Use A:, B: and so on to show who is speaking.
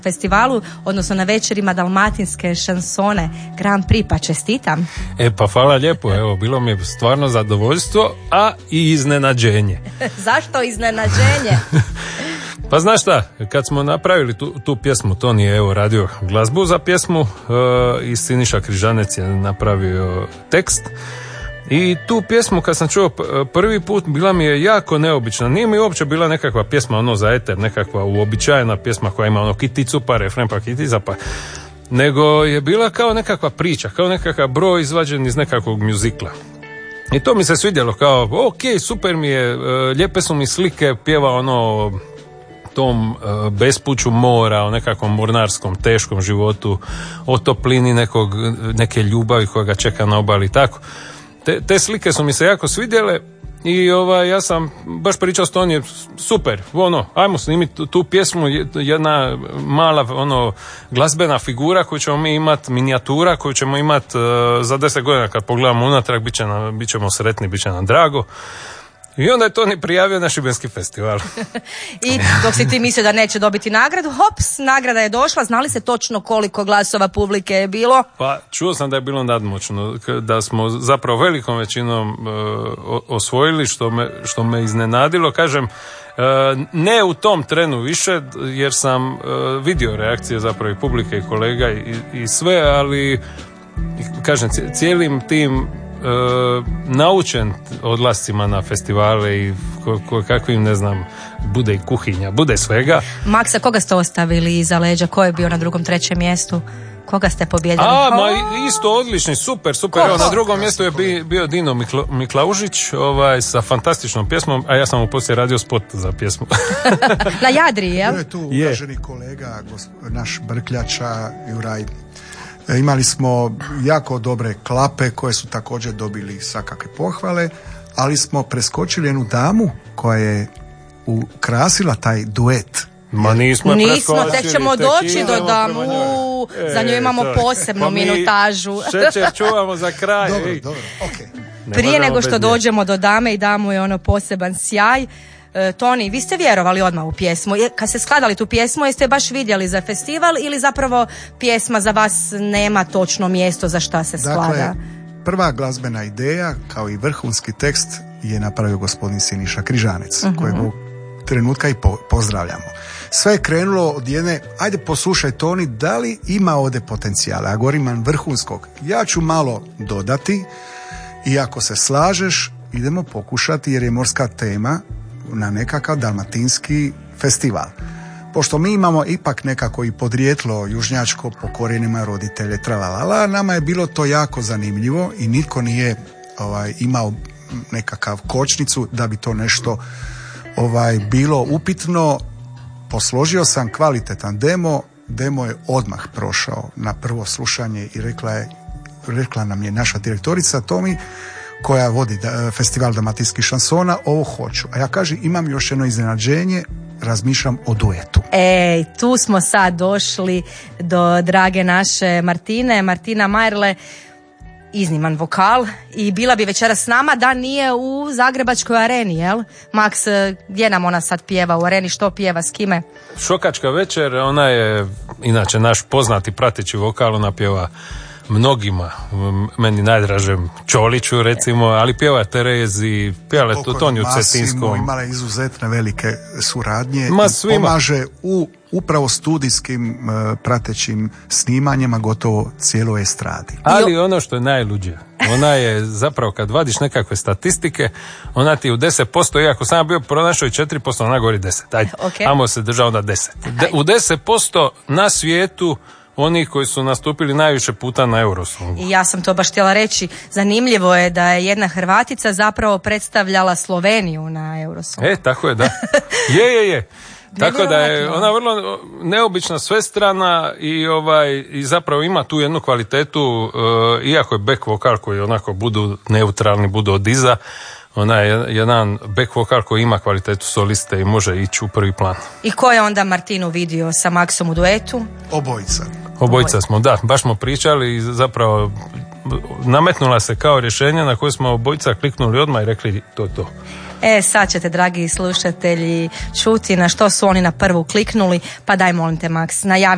A: festivalu, odnosno na večerima dalmatinske šansone Grand Prix, pa čestitam.
B: Pa hvala lijepo, evo, bilo mi je stvarno zadovoljstvo, a i iznenađenje.
A: Zašto iznenađenje?
B: Pa znaš šta, kad smo napravili tu pjesmu, Toni je evo radio glazbu za pjesmu i Siniša Križanec je napravio tekst. I tu pjesmu kad sam čuo prvi put bila mi je jako neobična. Nije mi uopće bila nekakva pjesma za eter, nekakva uobičajena pjesma koja ima kiticu pa refren pa kitica pa, nego je bila kao nekakva priča, kao nekakav broj izvađen iz nekakvog mjuzikla. I to mi se svidjelo, kao ok, super mi je, lijepe su mi slike, pjeva tom bespuću mora, o nekakvom mornarskom teškom životu, o toplini neke ljubavi koja ga čeka na obali, tako. Te slike su mi se jako svidjele i ja sam baš pričao s Tonijem, super, ajmo snimiti tu pjesmu, jedna mala glazbena figura koju ćemo mi imati, minijatura koju ćemo imati za 10 godina kad pogledamo unatrag, bit ćemo sretni, bit će nam drago. I onda je Toni prijavio na Šibenski festival.
A: I dok si ti mislio da neće dobiti nagradu, hops, nagrada je došla. Znali se točno koliko glasova publike je bilo?
B: Pa čuo sam da je bilo nadmoćno, da smo zapravo velikom većinom osvojili, što me iznenadilo. Kažem, ne u tom trenu više, jer sam vidio reakcije zapravo i publike i kolega i sve, ali kažem, cijelim tim naučen odlascima na festivale i kakvim, ne znam, bude i kuhinja, bude svega.
A: Maksa, koga ste ostavili iza leđa? Ko je bio na drugom, trećem mjestu? Koga ste pobjedili?
B: Isto odlični, super. Evo, na drugom mjestu je bio Dino Miklaužić, sa fantastičnom pjesmom, a ja sam mu poslije radio spot za pjesmu.
A: Na Jadri, jel?
C: Bio je tu uvaženi kolega, naš Brkljača, Juraj. Imali smo jako dobre klape koje su također dobili svakakve pohvale, ali smo preskočili jednu damu koja je ukrasila taj duet.
B: Nismo,
A: tek ćemo doći do damu. Za nju imamo posebnu minutažu.
B: Šećer čuvamo za kraj.
C: Dobro, okay.
A: Prije nego što dođemo do dame, i damu je poseban sjaj. Toni, vi ste vjerovali odmah u pjesmu. Kad ste skladali tu pjesmu, jeste baš vidjeli za festival ili zapravo pjesma za vas nema točno mjesto za šta se sklada?
C: Dakle, prva glazbena ideja, kao i vrhunski tekst, je napravio gospodin Siniša Križanec, kojeg ovog trenutka i pozdravljamo. Sve je krenulo od jedne, ajde poslušaj Toni, da li ima ovdje potencijala? Ja govorim vrhunskog. Ja ću malo dodati i ako se slažeš, idemo pokušati, jer je morska tema, na nekakav dalmatinski festival. Pošto mi imamo ipak nekako i podrijetlo južnjačko po korijenima, roditelje, tralalala, nama je bilo to jako zanimljivo i nitko nije imao nekakav kočnicu da bi to nešto bilo upitno. Posložio sam kvalitetan demo je odmah prošao na prvo slušanje i rekla nam je naša direktorica Tomi, koja vodi festival dalmatinskih šansona, ovo hoću. A ja kažem, imam još jedno iznenađenje, razmišljam o duetu.
A: Tu smo sad došli do drage naše Martina Majerle, izniman vokal, i bila bi večeras s nama da nije u Zagrebačkoj areni, jel? Maks, gdje nam ona sad pjeva u areni, što pjeva, s kime?
B: Šokačka večer, ona je inače naš poznati prateći vokal, ona pjeva mnogima, meni najdražem Čoliću recimo, ali pjeva Terezi, pjeva Toniju Cetinskom.
C: Imala izuzetne velike suradnje i pomaže u upravo studijskim pratećim snimanjima gotovo cijeloj estradi.
B: Ali ono što je najluđe, ona je zapravo kad vadiš nekakve statistike, ona ti u 10%, iako sam bio pronašao i 4%, ona govori 10. Ajde, ajmo se držati onda 10. U 10% na svijetu oni koji su nastupili najviše puta na Eurosongu.
A: I ja sam to baš htjela reći. Zanimljivo je da je jedna Hrvatica zapravo predstavljala Sloveniju na Eurosongu.
B: Tako je, da. Je. Tako da je ona vrlo neobična, svestrana i zapravo ima tu jednu kvalitetu, iako je back vokal koji onako budu neutralni, budu od iza, ona je jedan back vokal koji ima kvalitetu soliste i može ići u prvi plan.
A: I ko je onda Martinu vidio sa Maksom u duetu?
C: Obojica
B: smo, da, baš smo pričali i zapravo nametnula se kao rješenje na koje smo obojica kliknuli odmah i rekli to je to.
A: Sad ćete, dragi slušatelji, čuti na što su oni na prvu kliknuli, pa daj molim te, Maks, najavi